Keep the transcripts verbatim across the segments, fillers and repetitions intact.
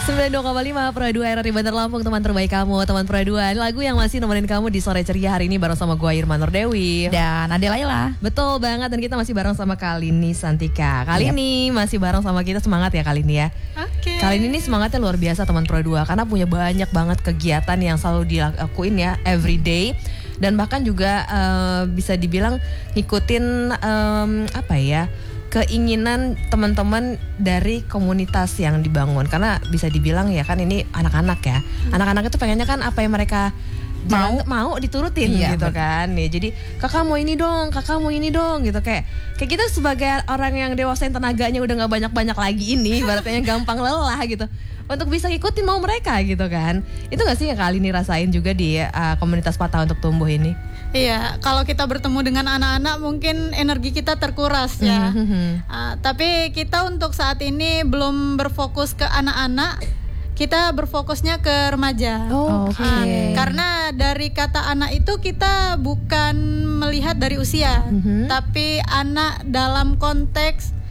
sembilan puluh dua koma lima Pro dua R R I Bandar Lampung, teman terbaik kamu, teman Pro dua. Lagu yang masih nemenin kamu di sore ceria hari ini bareng sama gue Irma Nurdewi dan Ade Laila. Betul banget, dan kita masih bareng sama Kalini Santika. Kali yep. ini masih bareng sama kita, semangat ya kali ini ya. Oke. Okay. Kali ini semangatnya luar biasa teman Pro dua, karena punya banyak banget kegiatan yang selalu dilakuin ya everyday. Dan bahkan juga uh, bisa dibilang ngikutin um, apa ya, keinginan teman-teman dari komunitas yang dibangun. Karena bisa dibilang ya kan ini anak-anak ya. Hmm. Anak-anak itu pengennya kan apa yang mereka mau mau diturutin iya, gitu bener. Kan. Ya jadi kakak mau ini dong, kakak mau ini dong gitu, kayak kayak kita sebagai orang yang dewasa yang tenaganya udah nggak banyak-banyak lagi ini, ibaratnya yang gampang lelah gitu. Untuk bisa ngikutin mau mereka gitu kan. Itu gak sih yang kali ini rasain juga di uh, komunitas Patah Untuk Tumbuh ini? Iya, kalau kita bertemu dengan anak-anak mungkin energi kita terkuras ya. Mm-hmm. uh, Tapi kita untuk saat ini belum berfokus ke anak-anak, kita berfokusnya ke remaja. Oh, oke. Okay. uh, Karena dari kata anak itu kita bukan melihat dari usia, mm-hmm. tapi anak dalam konteks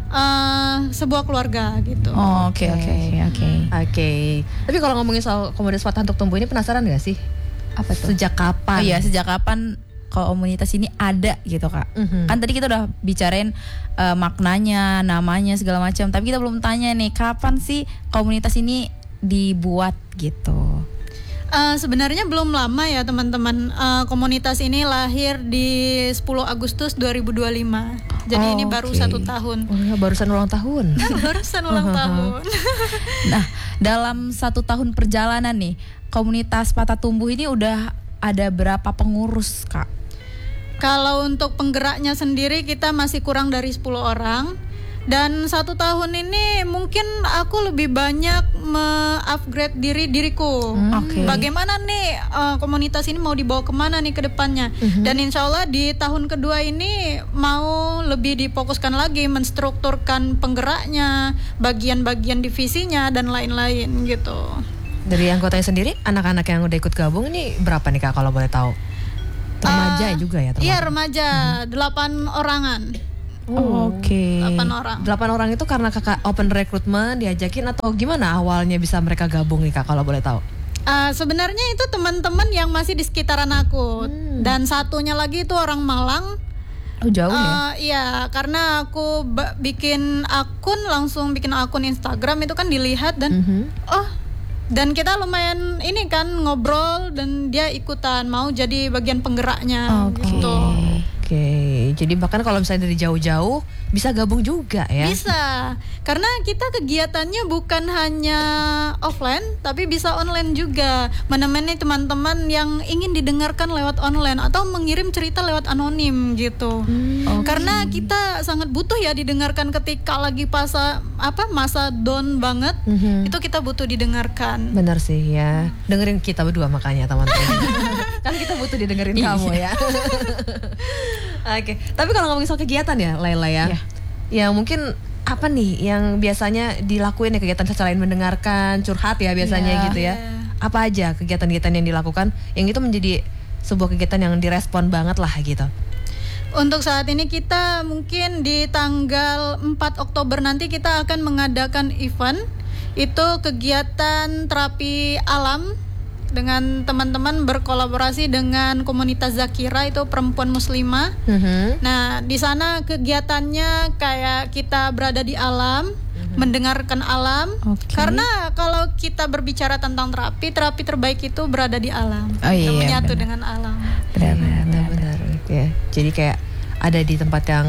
Uh, sebuah keluarga gitu. Oh, oke oke oke. Oke. Tapi kalau ngomongin soal komunitas Patah Untuk Tumbuh ini, penasaran gak sih? Apa tuh? Sejak kapan? Oh, iya, sejak kapan komunitas ini ada gitu Kak? Mm-hmm. Kan tadi kita udah bicarain uh, maknanya, namanya segala macam. Tapi kita belum tanya nih, kapan sih komunitas ini dibuat gitu? Uh, sebenarnya belum lama ya teman-teman. uh, Komunitas ini lahir di sepuluh Agustus dua ribu dua puluh lima. Jadi oh, ini baru okay. satu tahun. Oh ya, barusan ulang tahun. Nah, barusan ulang tahun. Nah, dalam satu tahun perjalanan nih, komunitas Patah Tumbuh ini udah ada berapa pengurus Kak? Kalau untuk penggeraknya sendiri kita masih kurang dari sepuluh orang. Dan satu tahun ini mungkin aku lebih banyak me-upgrade diri diriku. Hmm, okay. Bagaimana nih uh, komunitas ini mau dibawa kemana nih ke depannya? Mm-hmm. Dan insya Allah di tahun kedua ini mau lebih difokuskan lagi, menstrukturkan penggeraknya, bagian-bagian divisinya dan lain-lain gitu. Dari anggotanya sendiri, anak-anak yang udah ikut gabung ini berapa nih Kak kalau boleh tahu? Remaja uh, juga ya? Termasuk? Iya remaja, mm-hmm. delapan orangan. Oh, oke. Okay. Delapan orang. Delapan orang itu karena kakak open recruitment diajakin atau gimana awalnya bisa mereka gabung nih Kak kalau boleh tahu? Uh, sebenarnya itu teman-teman yang masih di sekitaran aku. Hmm. Dan satunya lagi itu orang Malang. Oh jauh uh, ya? Iya, karena aku b- bikin akun langsung bikin akun Instagram itu kan dilihat dan mm-hmm. oh. Dan kita lumayan ini kan ngobrol dan dia ikutan mau jadi bagian penggeraknya okay. gitu. Oke, okay. Jadi bahkan kalau misalnya dari jauh-jauh bisa gabung juga ya? Bisa, karena kita kegiatannya bukan hanya offline, tapi bisa online juga. Menemani teman-teman yang ingin didengarkan lewat online atau mengirim cerita lewat anonim gitu. Hmm, okay. Karena kita sangat butuh ya didengarkan ketika lagi masa apa masa down banget, mm-hmm. itu kita butuh didengarkan. Benar sih ya, dengerin kita berdua makanya teman-teman. Kan kita butuh didengerin kamu ya. Oke, okay. Tapi kalau ngomongin soal kegiatan ya Laila ya, yeah. ya mungkin apa nih yang biasanya dilakuin ya kegiatan selain mendengarkan curhat ya biasanya yeah. gitu ya, yeah. Apa aja kegiatan-kegiatan yang dilakukan yang itu menjadi sebuah kegiatan yang direspon banget lah gitu? Untuk saat ini kita mungkin di tanggal empat Oktober nanti kita akan mengadakan event, itu kegiatan terapi alam dengan teman-teman berkolaborasi dengan komunitas Zakira, itu perempuan muslimah. Mm-hmm. Nah, di sana kegiatannya kayak kita berada di alam, mm-hmm. mendengarkan alam. Okay. Karena kalau kita berbicara tentang terapi, terapi terbaik itu berada di alam. Oh, iya, menyatu benar. dengan alam. Benar, benar. Ya, jadi kayak ada di tempat yang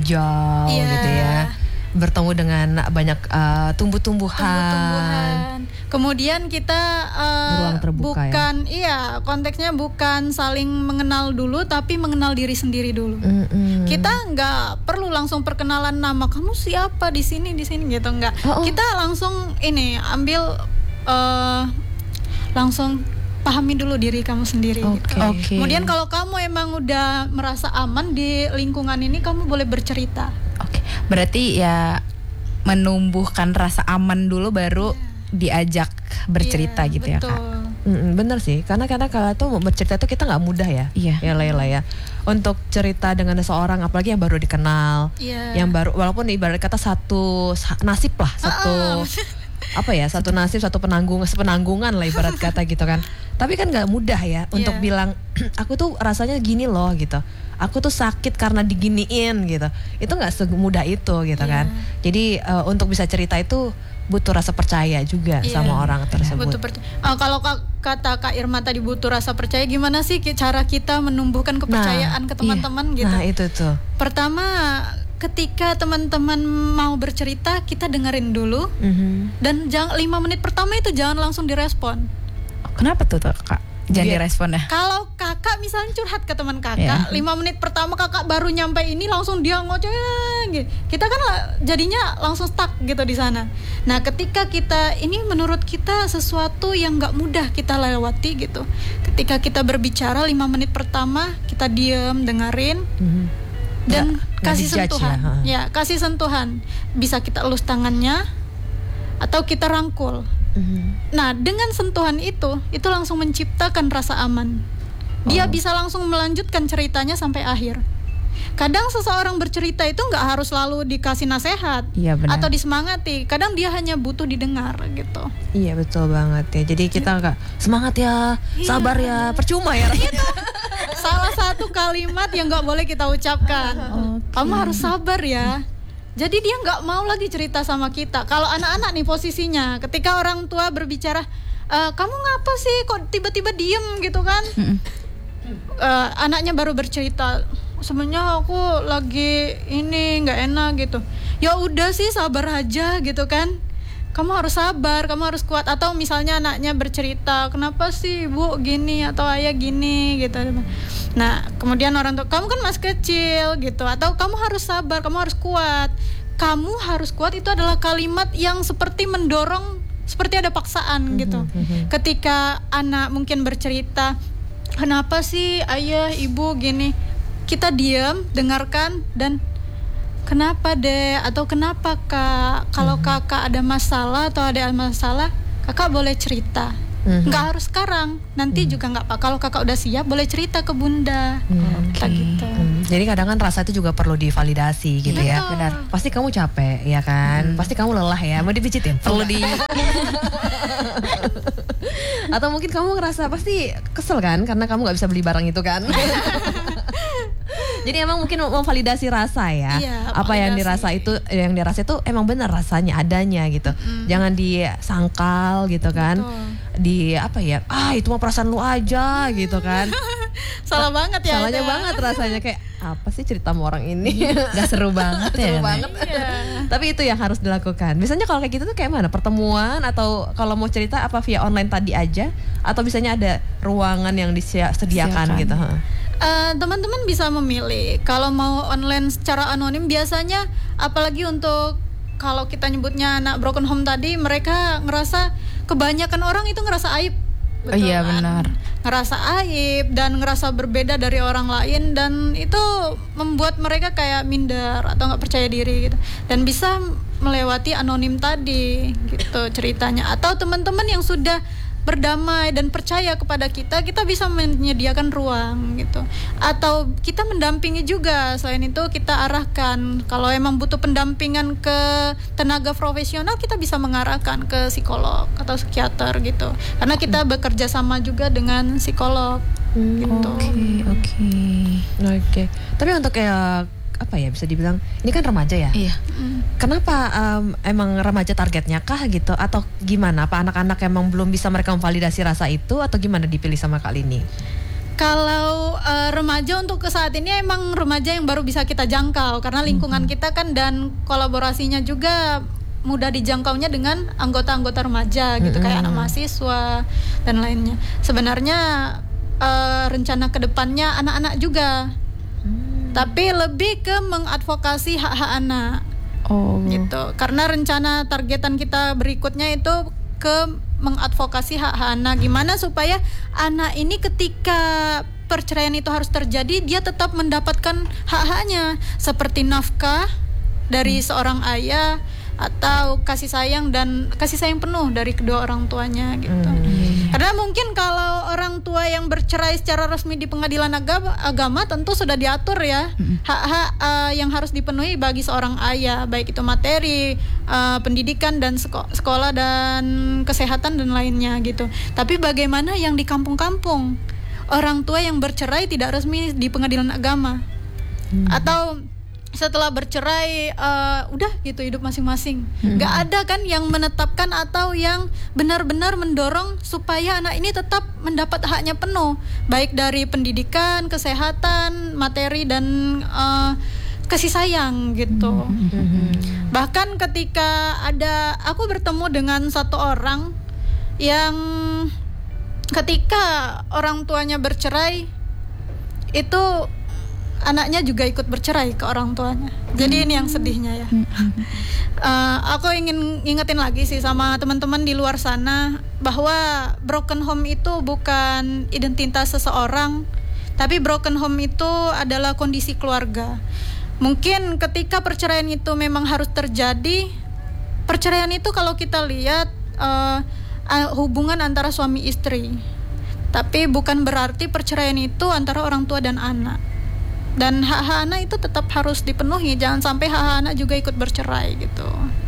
hijau yeah. gitu ya. Bertemu dengan banyak uh, tumbuh-tumbuhan. tumbuh-tumbuhan. Kemudian kita uh, terbuka, bukan, ya? iya konteksnya bukan saling mengenal dulu, tapi mengenal diri sendiri dulu. Mm-hmm. Kita nggak perlu langsung perkenalan nama kamu siapa di sini di sini gitu, nggak. Oh, oh. Kita langsung ini ambil uh, langsung pahami dulu diri kamu sendiri. Okay. Gitu. Okay. Kemudian kalau kamu emang udah merasa aman di lingkungan ini, kamu boleh bercerita. Oke, okay. Berarti ya menumbuhkan rasa aman dulu baru yeah. diajak bercerita yeah, gitu betul. Ya Kak. Mm-mm, bener sih, karena karena kalau tuh bercerita tuh kita nggak mudah ya, yeah. ya Laila ya, untuk cerita dengan seseorang apalagi yang baru dikenal, yeah. yang baru walaupun ibarat kata satu nasib lah, satu uh-uh. apa ya, satu nasib satu penanggung sepenanggungan lah ibarat kata gitu kan. Tapi kan nggak mudah ya untuk Iya. bilang aku tuh rasanya gini loh gitu. Aku tuh sakit karena diginiin gitu. Itu nggak semudah itu gitu Iya. kan. Jadi uh, untuk bisa cerita itu butuh rasa percaya juga Iya. sama orang tersebut. Butuh percaya. Ah, kalau kak, kata Kak Irma tadi butuh rasa percaya, gimana sih ki- cara kita menumbuhkan kepercayaan ke teman-teman iya. gitu? Nah itu tuh. Pertama, ketika teman-teman mau bercerita, kita dengerin dulu, Mhm. dan jangan lima menit pertama itu jangan langsung direspon. Kenapa tuh, tuh Kak? Jangan Biar- direspon ya. Kalau kakak misalnya curhat ke teman Iya. kakak, lima menit pertama kakak baru nyampe ini langsung dia ngoceh gitu. Kita kan lah- jadinya langsung stuck gitu di sana. Nah, ketika kita ini menurut kita sesuatu yang nggak mudah kita lewati gitu. Ketika kita berbicara lima menit pertama, kita diem dengerin Mhm. dan Nggak- nggak kasih dijudge sentuhan. ya, ha. Ya, kasih sentuhan. Bisa kita elus tangannya atau kita rangkul. Mhm. Nah, dengan sentuhan itu, itu langsung menciptakan rasa aman. Dia Oh. bisa langsung melanjutkan ceritanya sampai akhir. Kadang seseorang bercerita itu nggak harus selalu dikasih nasihat Iya, benar. atau disemangati. Kadang dia hanya butuh didengar gitu. Iya betul banget ya. Jadi kita nggak semangat ya, sabar ya, percuma ya. Salah satu kalimat yang nggak boleh kita ucapkan. Kamu harus sabar ya. Jadi dia nggak mau lagi cerita sama kita. Kalau anak-anak nih posisinya, ketika orang tua berbicara, "E, kamu ngapa sih kok tiba-tiba diem gitu kan?" Mm-mm. Eh, anaknya baru bercerita, sebenarnya aku lagi ini nggak enak gitu. Ya udah sih sabar aja gitu kan. Kamu harus sabar, kamu harus kuat. Atau misalnya anaknya bercerita, kenapa sih ibu gini atau ayah gini gitu. Nah kemudian orang tua, kamu kan masih kecil gitu. Atau kamu harus sabar, kamu harus kuat. Kamu harus kuat itu adalah kalimat yang seperti mendorong, seperti ada paksaan gitu. Ketika anak mungkin bercerita, kenapa sih ayah ibu gini, kita diam dengarkan dan kenapa deh atau kenapa kak, kalau kakak ada masalah atau ada masalah kakak boleh cerita. Mhm. Nggak harus sekarang, nanti juga nggak apa. Kalau kakak udah siap boleh cerita ke bunda. Kayak gitu. Hmm, jadi kadang kan rasa itu juga perlu divalidasi gitu ya. Betul. Benar. Pasti kamu capek ya kan. Pasti kamu lelah ya. Mau dipijitin? Perlu di. Atau mungkin kamu ngerasa pasti kesel kan karena kamu nggak bisa beli barang itu kan. Jadi emang mungkin memvalidasi rasa ya. Iya, Apa yang validasi. dirasa itu, yang dirasa itu emang benar rasanya adanya gitu. Jangan disangkal gitu kan. Betul. Di apa ya? Ah itu mah perasaan lu aja gitu kan. Salah banget ya. Salahnya ada. banget rasanya kayak apa sih cerita sama orang ini. Gak seru banget ya. Seru Nek? banget. Iya. Tapi itu yang harus dilakukan. Biasanya kalau kayak gitu tuh kayak mana? Pertemuan atau kalau mau cerita apa via online tadi aja? Atau biasanya ada ruangan yang disediakan Siapkan. gitu? Ha. Eh, teman-teman bisa memilih. Kalau mau online secara anonim biasanya, apalagi untuk kalau kita nyebutnya anak broken home tadi, mereka ngerasa kebanyakan orang itu ngerasa aib. Oh iya, kan? benar. Ngerasa aib dan ngerasa berbeda dari orang lain, dan itu membuat mereka kayak minder atau nggak percaya diri gitu. Dan bisa melewati anonim tadi gitu ceritanya. Atau teman-teman yang sudah berdamai dan percaya kepada kita, kita bisa menyediakan ruang gitu. Atau kita mendampingi juga. Selain itu kita arahkan, kalau emang butuh pendampingan ke tenaga profesional, kita bisa mengarahkan ke psikolog atau psikiater gitu. Karena kita bekerja sama juga dengan psikolog gitu. Oke, oke. Oke. Tapi untuk kayak apa ya bisa dibilang ini kan remaja ya. Iya. Kenapa em, emang remaja targetnya kah gitu atau gimana? Apa anak-anak emang belum bisa mereka memvalidasi rasa itu atau gimana dipilih sama Kak Lini? Kalau eh, remaja untuk ke saat ini emang remaja yang baru bisa kita jangkau karena lingkungan kita kan dan kolaborasinya juga mudah dijangkaunya dengan anggota-anggota remaja gitu, kayak anak mahasiswa dan lainnya. Sebenarnya eh, rencana kedepannya anak-anak juga, tapi lebih ke mengadvokasi hak-hak anak. Oh. Gitu. Karena rencana targetan kita berikutnya itu ke mengadvokasi hak-hak anak. Gimana supaya anak ini ketika perceraian itu harus terjadi, dia tetap mendapatkan hak-haknya seperti nafkah dari seorang ayah atau kasih sayang dan kasih sayang penuh dari kedua orang tuanya gitu. Hmm. Karena mungkin kalau orang tua yang bercerai secara resmi di pengadilan agama, agama tentu sudah diatur ya hak-hak uh, yang harus dipenuhi bagi seorang ayah, baik itu materi, uh, pendidikan dan seko- sekolah dan kesehatan dan lainnya gitu. Tapi bagaimana yang di kampung-kampung, orang tua yang bercerai tidak resmi di pengadilan agama, hmm. atau setelah bercerai uh, udah gitu hidup masing-masing. Hmm. Gak ada kan yang menetapkan atau yang benar-benar mendorong supaya anak ini tetap mendapat haknya penuh, baik dari pendidikan, kesehatan, materi dan uh, kasih sayang gitu. Hmm. Bahkan ketika ada aku bertemu dengan satu orang yang ketika orang tuanya bercerai itu anaknya juga ikut bercerai ke orang tuanya. Jadi hmm. ini yang sedihnya ya. uh, Aku ingin ingetin lagi sih sama teman-teman di luar sana bahwa broken home itu bukan identitas seseorang, tapi broken home itu adalah kondisi keluarga. Mungkin ketika perceraian itu memang harus terjadi, perceraian itu kalau kita lihat uh, uh, hubungan antara suami istri, tapi bukan berarti perceraian itu antara orang tua dan anak. Dan hak-hak anak itu tetap harus dipenuhi. Jangan sampai hak-hak anak juga ikut bercerai gitu.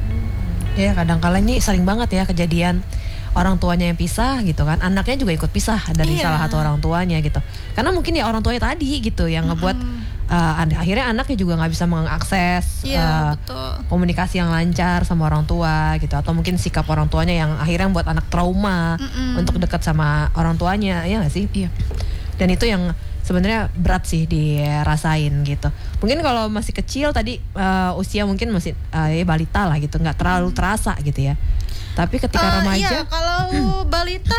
Ya kadang-kala ini sering banget ya kejadian orang tuanya yang pisah gitu kan, anaknya juga ikut pisah dari iya. salah satu orang tuanya gitu. Karena mungkin ya orang tuanya tadi gitu yang ngebuat mm-hmm. uh, akhirnya anaknya juga nggak bisa mengakses iya, uh, komunikasi yang lancar sama orang tua gitu. Atau mungkin sikap orang tuanya yang akhirnya buat anak trauma mm-hmm. untuk dekat sama orang tuanya, ya nggak sih? Iya. Dan itu yang sebenarnya berat sih dirasain gitu. Mungkin kalau masih kecil tadi uh, usia mungkin masih uh, ya balita lah gitu, nggak terlalu terasa gitu ya. Tapi ketika uh, remaja, iya, kalau balita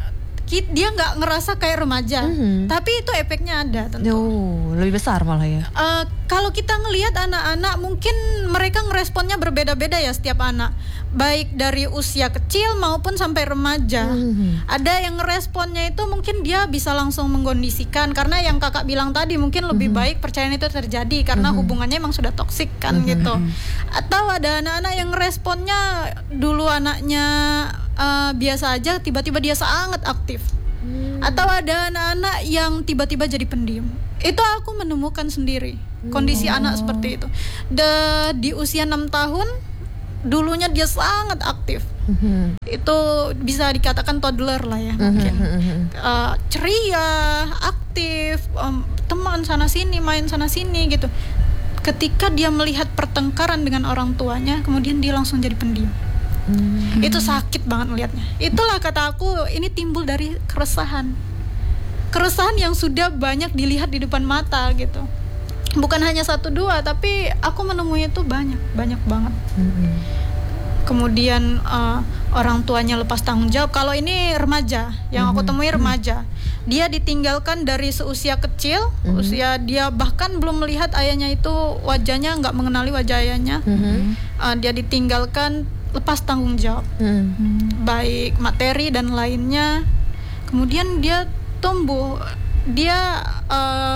dia nggak ngerasa kayak remaja, mm-hmm. tapi itu efeknya ada tentu. Oh, lebih besar malah ya. Uh, kalau kita ngelihat anak-anak, mungkin mereka ngeresponnya berbeda-beda ya setiap anak, baik dari usia kecil maupun sampai remaja. Mm-hmm. Ada yang ngeresponnya itu mungkin dia bisa langsung mengkondisikan, karena yang kakak bilang tadi mungkin lebih mm-hmm. baik perceraian itu terjadi karena mm-hmm. hubungannya emang sudah toksik kan mm-hmm. gitu. Atau ada anak-anak yang ngeresponnya dulu anaknya uh, biasa aja, tiba-tiba dia sangat aktif. Hmm. Atau ada anak-anak yang tiba-tiba jadi pendiam. Itu aku menemukan sendiri kondisi oh. anak seperti itu. De, di usia enam tahun dulunya dia sangat aktif. Hmm. Itu bisa dikatakan toddler lah ya mungkin. Hmm. Uh, ceria, aktif, um, teman sana sini, main sana sini gitu. Ketika dia melihat pertengkaran dengan orang tuanya, kemudian dia langsung jadi pendiam. Hmm. Itu sakit banget melihatnya. Itulah kata aku, ini timbul dari keresahan. Keresahan yang sudah banyak dilihat di depan mata gitu. Bukan hanya satu dua, tapi aku menemui itu banyak, banyak banget. Hmm. Kemudian uh, orang tuanya lepas tanggung jawab. Kalau ini remaja, yang aku temui remaja, dia ditinggalkan dari seusia kecil, hmm. usia dia bahkan belum melihat ayahnya itu wajahnya, nggak mengenali wajah ayahnya. Hmm. Uh, dia ditinggalkan lepas tanggung jawab, hmm. baik materi dan lainnya. Kemudian dia tumbuh, dia uh,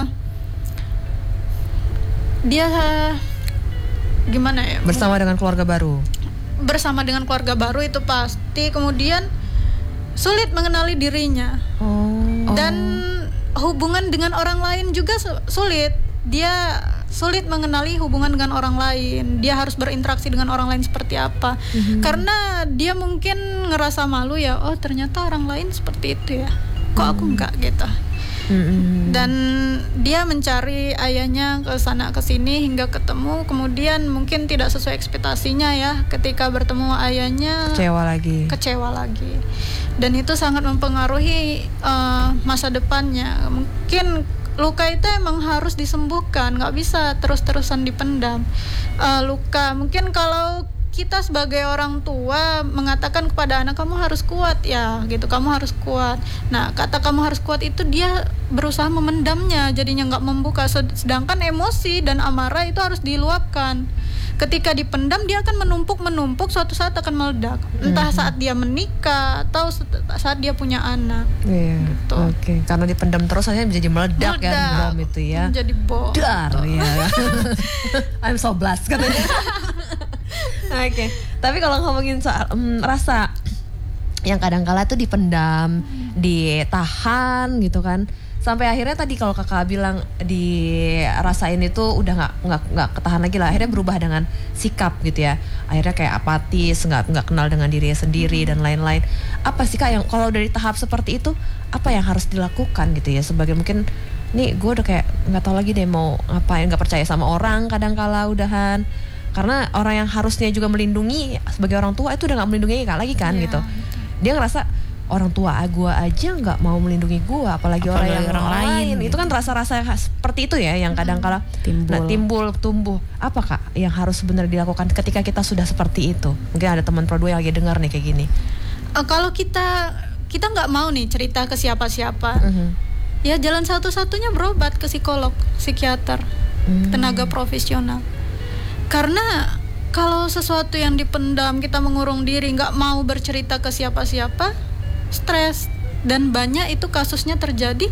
dia uh, gimana ya? Bersama dengan keluarga baru. Bersama dengan keluarga baru itu pasti. Kemudian sulit mengenali dirinya, oh. dan hubungan dengan orang lain juga sulit. Dia sulit mengenali hubungan dengan orang lain. Dia harus berinteraksi dengan orang lain seperti apa. Mm-hmm. Karena dia mungkin ngerasa malu ya. Oh ternyata orang lain seperti itu ya. Kok aku enggak gitu. Mm-hmm. Dan dia mencari ayahnya ke sana ke sini hingga ketemu. Kemudian mungkin tidak sesuai ekspektasinya ya. Ketika bertemu ayahnya kecewa lagi. Kecewa lagi. Dan itu sangat mempengaruhi uh, masa depannya. Mungkin luka itu emang harus disembuhkan, nggak bisa terus-terusan dipendam. Uh, luka, mungkin kalau kita sebagai orang tua mengatakan kepada anak kamu harus kuat ya, gitu, kamu harus kuat. Nah, kata kamu harus kuat itu dia berusaha memendamnya, jadinya nggak membuka. Sedangkan emosi dan amarah itu harus diluapkan. Ketika dipendam dia akan menumpuk-menumpuk, suatu saat akan meledak. Entah mm-hmm. saat dia menikah atau saat dia punya anak. Iya. Gitu. Oke, okay. Karena dipendam terus akhirnya bisa jadi meledak, meledak ya bom itu ya. Menjadi bom. Dar ya. I'm so blessed katanya. Oke. Okay. Tapi kalau ngomongin soal um, rasa yang kadang-kala tuh dipendam, ditahan gitu kan. Sampai akhirnya tadi kalau kakak bilang dirasain itu udah nggak nggak nggak ketahan lagi lah, akhirnya berubah dengan sikap gitu ya, akhirnya kayak apatis, nggak nggak kenal dengan dirinya sendiri dan lain-lain. Apa sih kak yang kalau dari tahap seperti itu apa yang harus dilakukan gitu ya, sebagai mungkin nih gue udah kayak nggak tahu lagi deh mau ngapain, nggak percaya sama orang kadang-kala udahan, karena orang yang harusnya juga melindungi sebagai orang tua itu udah nggak melindungi kak lagi kan, yeah, gitu. Dia ngerasa orang tua gue aja nggak mau melindungi gue, apalagi, apalagi orang yang orang lain. Gitu. Itu kan rasa-rasa seperti itu ya yang kadang-kala timbul. Nah, timbul tumbuh. Apa kak yang harus sebenarnya dilakukan ketika kita sudah seperti itu? Mungkin ada teman Pro dua yang lagi dengar nih kayak gini. Uh, kalau kita kita nggak mau nih cerita ke siapa-siapa, uh-huh. ya jalan satu-satunya berobat ke psikolog, psikiater, uh-huh. tenaga profesional. Karena kalau sesuatu yang dipendam, kita mengurung diri, nggak mau bercerita ke siapa-siapa, stres, dan banyak itu kasusnya terjadi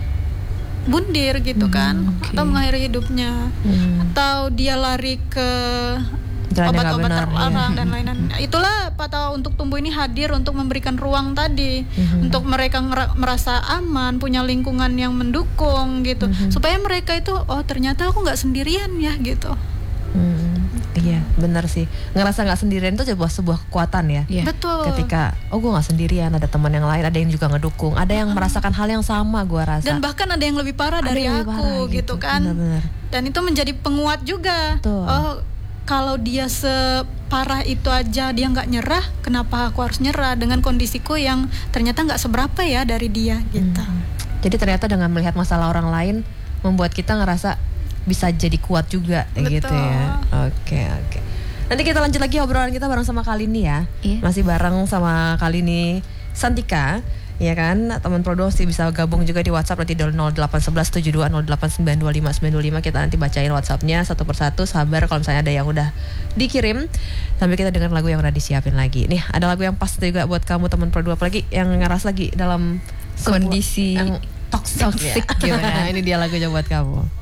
bundir gitu kan, hmm, okay. atau mengakhiri hidupnya, hmm. atau dia lari ke jalan obat-obat terlarang, ya. Dan lain-lain. Itulah Pata Untuk Tumbuh ini hadir untuk memberikan ruang tadi, hmm. untuk mereka ngera- merasa aman, punya lingkungan yang mendukung gitu, hmm. supaya mereka itu oh ternyata aku nggak sendirian ya gitu. Hmm, iya benar sih, ngerasa nggak sendirian itu sebuah sebuah kekuatan ya. Yeah. Betul. Ketika oh gue nggak sendirian, ada teman yang lain, ada yang juga ngedukung, ada yang uh-huh. merasakan hal yang sama gue rasa. Dan bahkan ada yang lebih parah ada dari aku parah, gitu, gitu kan. Benar-benar. Dan itu menjadi penguat juga. Betul. Oh kalau dia separah itu aja dia nggak nyerah, kenapa aku harus nyerah dengan kondisiku yang ternyata nggak seberapa ya dari dia gitu. Hmm. Jadi ternyata dengan melihat masalah orang lain membuat kita ngerasa bisa jadi kuat juga. Betul. Gitu ya. Oke oke. Nanti kita lanjut lagi obrolan kita bareng sama Kalini ya. Iya. Masih bareng sama Kalini Santika, ya kan? Teman Pro dua sih bisa gabung juga di WhatsApp nanti nol delapan satu satu tujuh dua nol delapan sembilan dua lima sembilan dua lima. Kita nanti bacain WhatsAppnya satu persatu. Sabar kalau misalnya ada yang udah dikirim. Sambil kita dengar lagu yang udah disiapin lagi. Nih ada lagu yang pas juga buat kamu teman Pro dua, apalagi yang ngeras lagi dalam kondisi yang toxic, toxic ya. Gimana? Ini dia lagunya buat kamu.